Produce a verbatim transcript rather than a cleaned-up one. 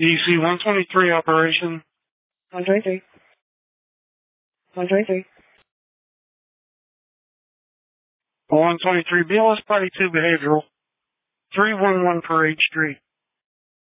D C one twenty-three operation. one twenty-three. one twenty-three. one twenty-three, B L S Party two Behavioral. three one one Parade Street.